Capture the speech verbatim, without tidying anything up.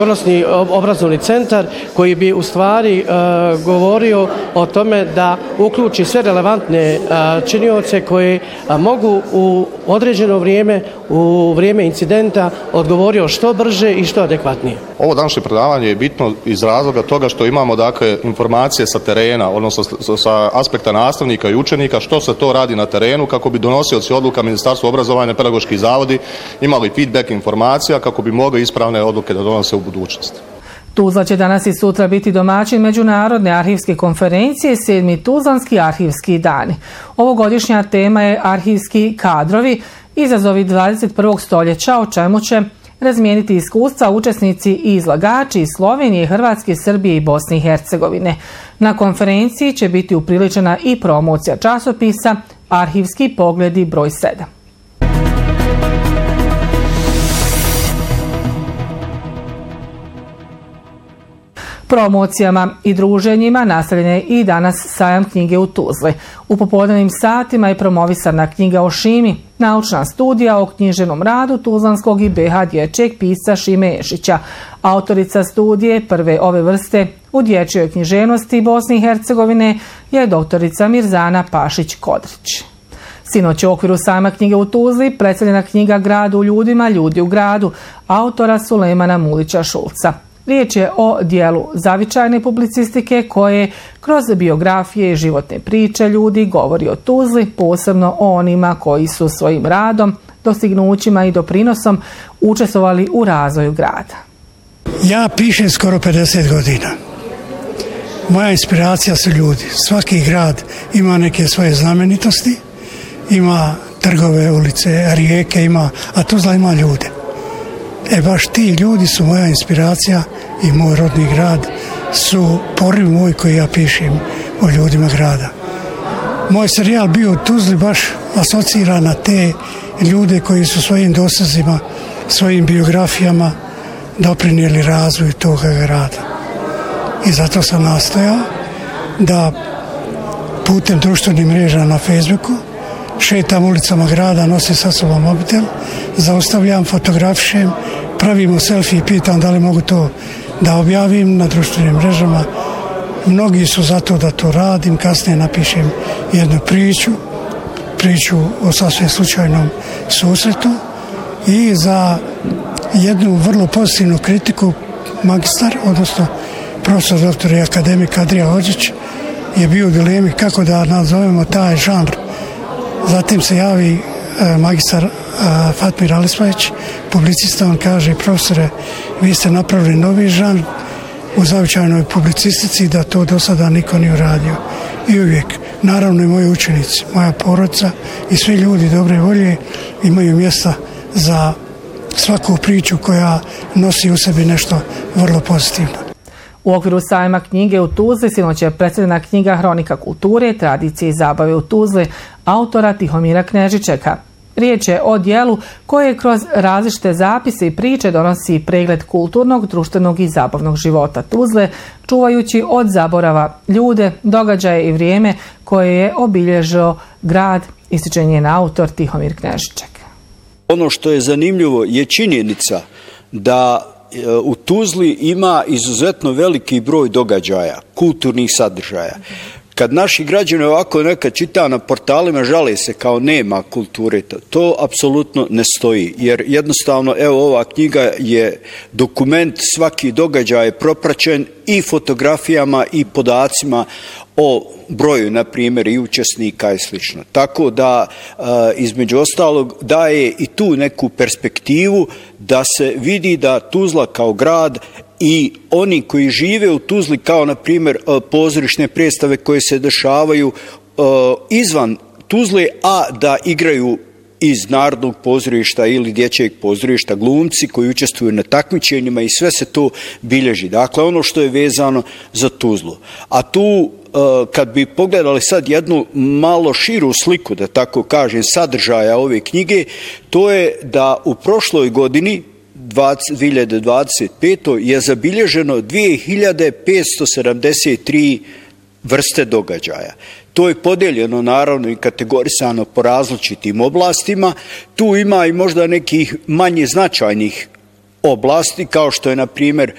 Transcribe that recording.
Sigurnosni obrazovni centar koji bi u stvari e, govorio o tome da uključi sve relevantne e, činioce koji a, mogu u određeno vrijeme, u vrijeme incidenta odgovorio što brže i što adekvatnije. Ovo današnje predavanje je bitno iz razloga toga što imamo dakle informacije sa terena, odnosno sa aspekta nastavnika i učenika, što se to radi na terenu kako bi donosioci odluka Ministarstva obrazovanja, pedagoški zavodi imali feedback informacija kako bi mogli ispravne odluke da donose u budućnosti. Tuzla će danas i sutra biti domaćin Međunarodne arhivske konferencije sedmi Tuzlanski arhivski dani. Ovogodišnja tema je arhivski kadrovi, izazovi dvadeset prvog stoljeća, o čemu će razmijeniti iskustva učesnici i izlagači iz Slovenije, Hrvatske, Srbije i Bosne i Hercegovine. Na konferenciji će biti upriličena i promocija časopisa Arhivski pogledi broj sedam. Promocijama i druženjima nastavljen je i danas sajam knjige u Tuzli. U popodnevnim satima je promovisana knjiga o Šimi, naučna studija o književnom radu tuzlanskog i be ha dječjeg pisca Šime Ješića. Autorica studije prve ove vrste u dječjoj književnosti Bosne i Hercegovine je doktorica Mirzana Pašić-Kodrić. Sinoć je u okviru sajma knjige u Tuzli predstavljena knjiga Grad u ljudima, ljudi u gradu, autora Sulejmana Mulića-Šulca. Riječ je o dijelu zavičajne publicistike koje kroz biografije i životne priče ljudi govori o Tuzli, posebno o onima koji su svojim radom, dostignućima i doprinosom učestvovali u razvoju grada. Ja pišem skoro pedeset godina. Moja inspiracija su ljudi. Svaki grad ima neke svoje znamenitosti, ima trgove, ulice, rijeke, ima, a Tuzla ima ljude. E baš ti ljudi su moja inspiracija i moj rodni grad su poriv moj koji ja pišem o ljudima grada. Moj serijal bio u Tuzli baš asocira na te ljude koji su svojim dosezima, svojim biografijama doprinijeli razvoju toga grada. I zato sam nastojao da putem društvenih mreža na Facebooku šetam ulicama grada, nosim sa sobom mobitel, zaustavljam, fotografišem, pravimo selfie i pitam da li mogu to da objavim na društvenim mrežama. Mnogi su zato da to radim, kasnije napišem jednu priču, priču o sasvim slučajnom susretu i za jednu vrlo pozitivnu kritiku magistar, odnosno profesor doktor i akademik Adrija Hođić je bio u dilemi kako da nazovemo taj žanr. Zatim se javi e, magistar e, Fatmir Alispajić, publicista, on kaže: profesore, vi ste napravili novi žanr u zavičajnoj publicistici, da to do sada niko nije uradio. I uvijek, naravno i moji učenici, moja porodica i svi ljudi dobre volje imaju mjesta za svaku priču koja nosi u sebi nešto vrlo pozitivno. U okviru sajma knjige u Tuzli sinoć je predstavljena knjiga Hronika kulture, tradicije i zabave u Tuzli, autora Tihomira Knežičeka. Riječ je o dijelu koje kroz različite zapise i priče donosi pregled kulturnog, društvenog i zabavnog života Tuzle, čuvajući od zaborava ljude, događaje i vrijeme koje je obilježio grad, ističe njen autor Tihomir Knežiček. Ono što je zanimljivo je činjenica da u Tuzli ima izuzetno veliki broj događaja, kulturnih sadržaja. Kad naši građani ovako nekad čita na portalima, žale se kao nema kulture, to apsolutno ne stoji, jer jednostavno evo ova knjiga je dokument, svaki događaj je propraćen i fotografijama i podacima o broju, na primjer, i učesnika i slično. Tako da, između ostalog, daje i tu neku perspektivu da se vidi da Tuzla kao grad i oni koji žive u Tuzli, kao na primjer pozorišne predstave koje se dešavaju izvan Tuzle, a da igraju iz Narodnog pozorišta ili Dječjeg pozorišta glumci koji učestvuju na takmičenjima i sve se to bilježi. Dakle, ono što je vezano za Tuzlu. A tu, kad bi pogledali sad jednu malo širu sliku, da tako kažem, sadržaja ove knjige, to je da u prošloj godini, dvije hiljade dvadeset pete. je zabilježeno dvije hiljade petsto sedamdeset tri vrste događaja. To je podijeljeno naravno i kategorisano po različitim oblastima. Tu ima i možda nekih manje značajnih oblasti, kao što je na primjer